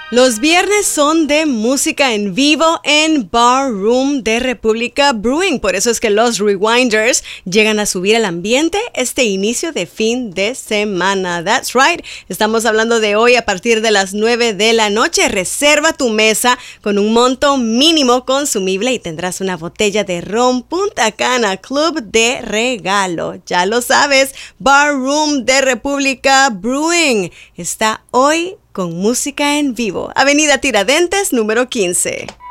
Los viernes son de música en vivo en Bar Room de República Brewing. Por eso es que los Rewinders llegan a subir el ambiente este inicio de fin de semana. That's right. Estamos hablando de hoy a partir de las 9 de la noche. Reserva tu mesa con un monto mínimo consumible y tendrás una botella de ron Punta Cana Club de regalo. Ya lo sabes, Bar Room de República Brewing está hoy con música en vivo. Avenida Tiradentes, número 15.